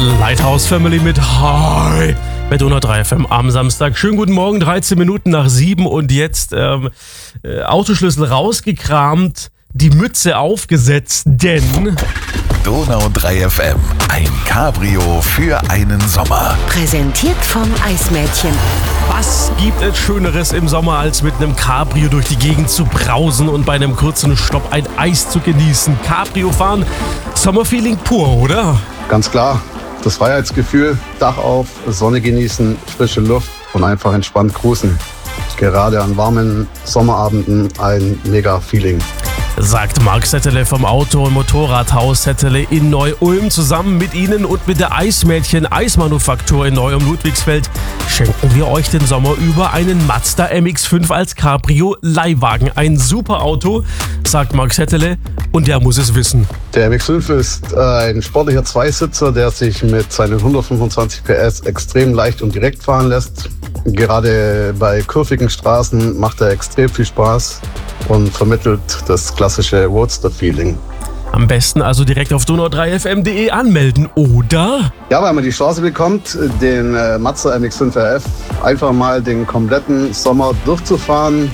Lighthouse Family mit Hi bei Donau 3 FM am Samstag. Schönen guten Morgen, 13 Minuten nach 7 und jetzt Autoschlüssel rausgekramt, die Mütze aufgesetzt, denn Donau 3 FM, ein Cabrio für einen Sommer. Präsentiert vom Eismädchen. was gibt es Schöneres im Sommer, als mit einem Cabrio durch die Gegend zu brausen und bei einem kurzen Stopp ein Eis zu genießen? Cabrio fahren, Sommerfeeling pur, oder? Ganz klar, das Freiheitsgefühl, Dach auf, Sonne genießen, frische Luft und einfach entspannt cruisen. Gerade an warmen Sommerabenden ein mega Feeling. Sagt Marc Settele vom Auto- und Motorradhaus Settele in Neu-Ulm. Zusammen mit Ihnen und mit der Eismädchen Eismanufaktur in Neu-Ulm-Ludwigsfeld schenken wir euch den Sommer über einen Mazda MX-5 als Cabrio-Leihwagen. Ein super Auto, sagt Marc Settele, und der muss es wissen. Der MX-5 ist ein sportlicher Zweisitzer, der sich mit seinen 125 PS extrem leicht und direkt fahren lässt. Gerade bei kurvigen Straßen macht er extrem viel Spaß und vermittelt das klassische Roadster-Feeling. Am besten also direkt auf donau3fm.de anmelden, oder? Ja, weil man die Chance bekommt, den Mazda MX-5 RF einfach mal den kompletten Sommer durchzufahren.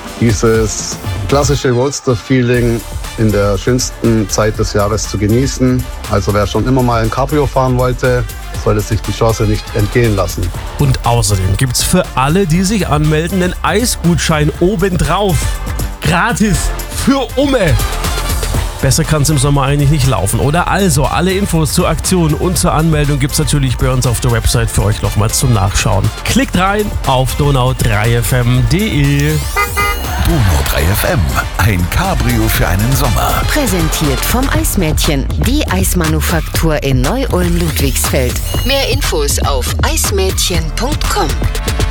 Dieses klassische Roadster-Feeling in der schönsten Zeit des Jahres zu genießen. Also wer schon immer mal ein Cabrio fahren wollte, sollte sich die Chance nicht entgehen lassen. Und außerdem gibt's für alle, die sich anmelden, einen Eisgutschein obendrauf. Gratis für Umme. Besser kann's im Sommer eigentlich nicht laufen, oder? Also, alle Infos zur Aktion und zur Anmeldung gibt's natürlich bei uns auf der Website für euch nochmal zum Nachschauen. Klickt rein auf donau3fm.de. Donau 3 FM, ein Cabrio für einen Sommer. Präsentiert vom Eismädchen. Die Eismanufaktur in Neu-Ulm-Ludwigsfeld. Mehr Infos auf eismädchen.com.